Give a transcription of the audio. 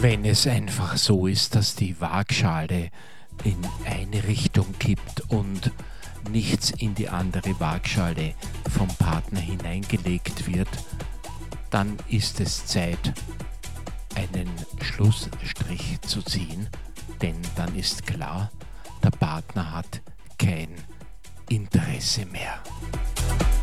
Wenn es einfach so ist, dass die Waagschale in eine Richtung kippt und nichts in die andere Waagschale vom Partner hineingelegt wird, dann ist es Zeit, einen Schlussstrich zu ziehen, denn dann ist klar, der Partner hat kein Interesse mehr.